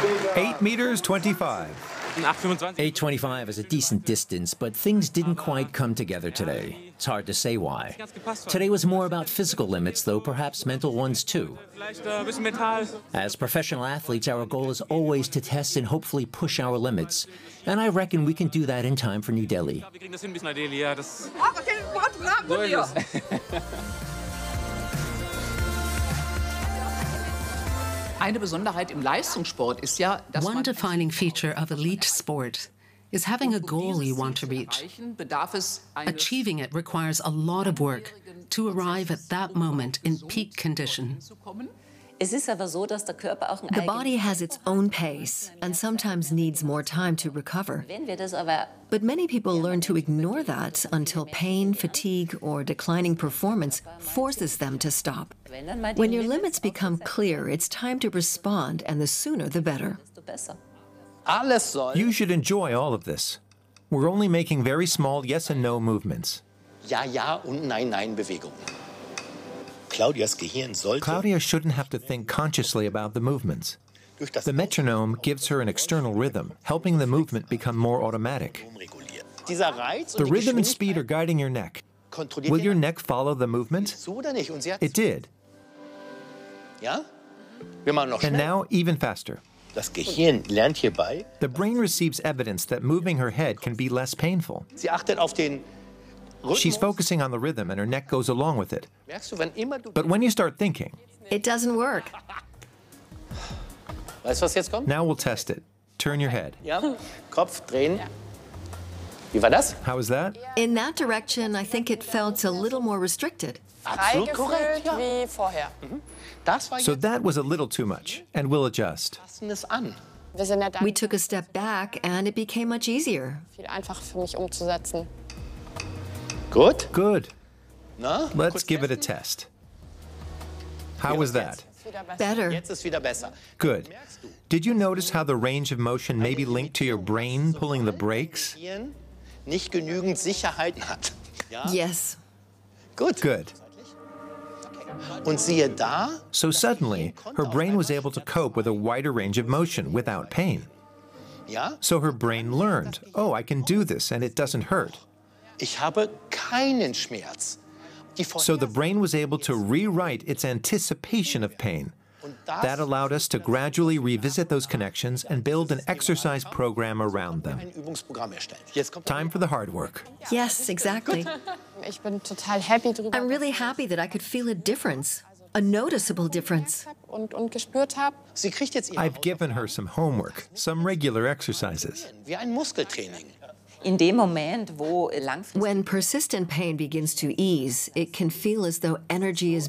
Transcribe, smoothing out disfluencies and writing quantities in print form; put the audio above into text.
8 meters 25. 8:25 is a decent distance, but things didn't quite come together today. It's hard to say why. Today was more about physical limits, though perhaps mental ones too. As professional athletes, our goal is always to test and hopefully push our limits. And I reckon we can do that in time for New Delhi. One defining feature of elite sport is having a goal you want to reach. Achieving it requires a lot of work to arrive at that moment in peak condition. The body has its own pace and sometimes needs more time to recover. But many people learn to ignore that until pain, fatigue, or declining performance forces them to stop. When your limits become clear, it's time to respond, and the sooner the better. You should enjoy all of this. We're only making very small yes and no movements. Ja, ja und nein, nein Bewegungen. Claudia shouldn't have to think consciously about the movements. The metronome gives her an external rhythm, helping the movement become more automatic. The rhythm and speed are guiding your neck. Will your neck follow the movement? It did. And now, even faster. The brain receives evidence that moving her head can be less painful. She's focusing on the rhythm and her neck goes along with it. But when you start thinking, it doesn't work. Now we'll test it. Turn your head. Kopf drehen. Wie war das? How was that? In that direction, I think it felt a little more restricted. Absolut korrekt. Wie vorher. So that was a little too much, and we'll adjust. We took a step back and it became much easier. Viel einfacher für mich umzusetzen. Good? Good. Na? Let's give it a test. How was that? Better. Jetzt ist wieder besser. Good. Did you notice how the range of motion may be linked to your brain pulling the brakes? Nicht genügend Sicherheit hat. Yes. Good. Good. Und siehe da. So suddenly, her brain was able to cope with a wider range of motion without pain. So her brain learned, oh, I can do this and it doesn't hurt. Ich habe keinen Schmerz. So the brain was able to rewrite its anticipation of pain. That allowed us to gradually revisit those connections and build an exercise program around them. Time for the hard work. Yes, exactly. Ich bin total happy drüber. I'm really happy that I could feel a difference, a noticeable difference. Und gespürt habe. Sie kriegt jetzt I've given her some homework, some regular exercises. wie ein Muskeltraining. When persistent pain begins to ease, it can feel as though energy is